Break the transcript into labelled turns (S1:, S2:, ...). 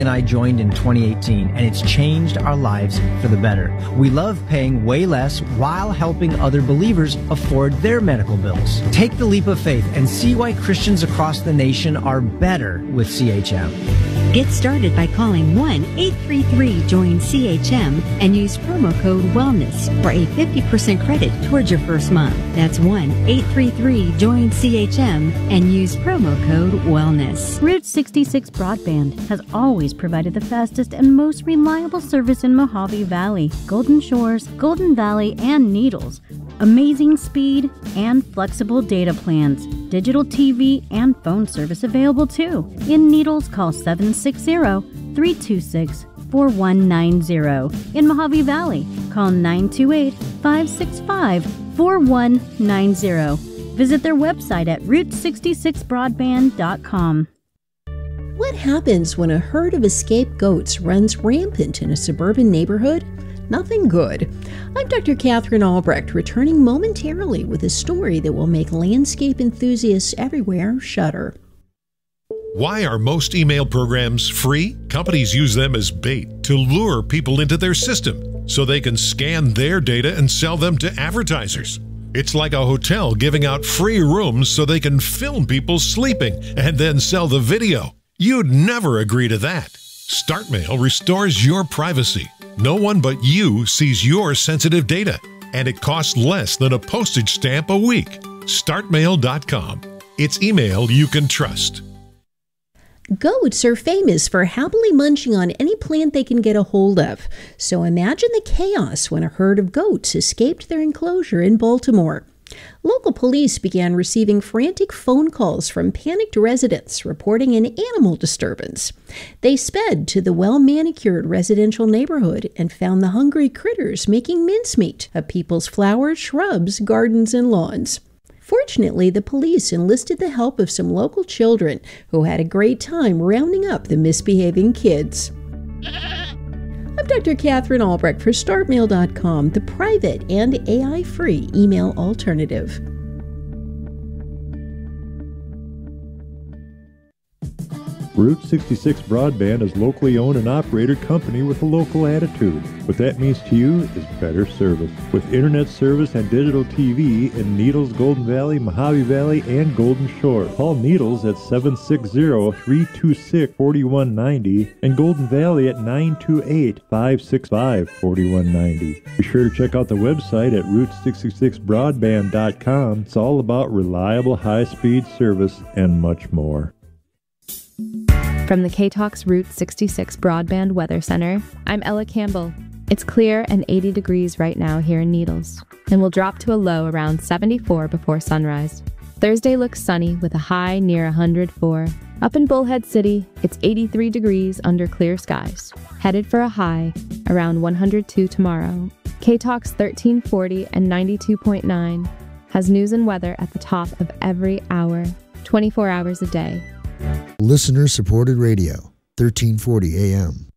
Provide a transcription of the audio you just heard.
S1: and I joined in 2018, and it's changed our lives for the better. We love paying way less while helping other believers afford their medical bills. Take the leap of faith and see why Christians across the nation are better with CHM.
S2: Get started by calling 1-833-JOIN-CHM and use promo code WELLNESS for a 50% credit towards your first month. That's 1-833-JOIN-CHM and use promo code WELLNESS.
S3: Route 66 Broadband has always provided the fastest and most reliable service in Mojave Valley, Golden Shores, Golden Valley, and Needles. Amazing speed and flexible data plans. Digital TV and phone service available too. In Needles, call 760-326-4190. In Mojave Valley, call 928-565-4190. Visit their website at route66broadband.com.
S4: What happens when a herd of escaped goats runs rampant in a suburban neighborhood? Nothing good. I'm Dr. Catherine Albrecht, returning momentarily with a story that will make landscape enthusiasts everywhere shudder.
S5: Why are most email programs free? Companies use them as bait to lure people into their system so they can scan their data and sell them to advertisers. It's like a hotel giving out free rooms so they can film people sleeping and then sell the video. You'd never agree to that. StartMail restores your privacy. No one but you sees your sensitive data, and it costs less than a postage stamp a week. StartMail.com. It's email you can trust.
S4: Goats are famous for happily munching on any plant they can get a hold of. So imagine the chaos when a herd of goats escaped their enclosure in Baltimore. Local police began receiving frantic phone calls from panicked residents reporting an animal disturbance. They sped to the well-manicured residential neighborhood and found the hungry critters making mincemeat of people's flowers, shrubs, gardens, and lawns. Fortunately, the police enlisted the help of some local children who had a great time rounding up the misbehaving kids. I'm Dr. Catherine Albrecht for StartMail.com, the private and AI-free email alternative.
S6: Route 66 Broadband is locally owned and operated company with a local attitude. What that means to you is better service. With internet service and digital TV in Needles, Golden Valley, Mojave Valley, and Golden Shore. Call Needles at 760-326-4190 and Golden Valley at 928-565-4190. Be sure to check out the website at route66broadband.com. It's all about reliable high-speed service and much more.
S7: From the K-Talks Route 66 Broadband Weather Center, I'm Ella Campbell. It's clear and 80 degrees right now here in Needles, and will drop to a low around 74 before sunrise. Thursday looks sunny with a high near 104. Up in Bullhead City, it's 83 degrees under clear skies, headed for a high around 102 tomorrow. K-Talks 1340 and 92.9 has news and weather at the top of every hour, 24 hours a day.
S8: Listener-supported radio, 1340 AM.